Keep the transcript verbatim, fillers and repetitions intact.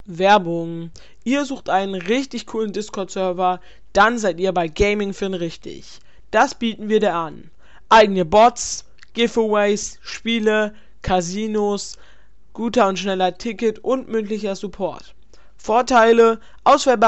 Werbung. Ihr sucht einen richtig coolen Discord-Server, dann seid ihr bei GamingFin richtig. Das bieten wir dir an. Eigene Bots, Giveaways, Spiele, Casinos, guter und schneller Ticket und mündlicher Support. Vorteile: auswählbare